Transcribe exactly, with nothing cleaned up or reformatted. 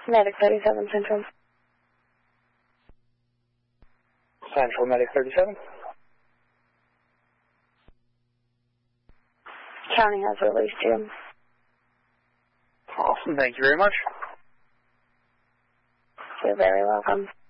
Medic thirty-seven Central. Central Medic thirty-seven. County has released you. Awesome. Thank you very much. You're very welcome.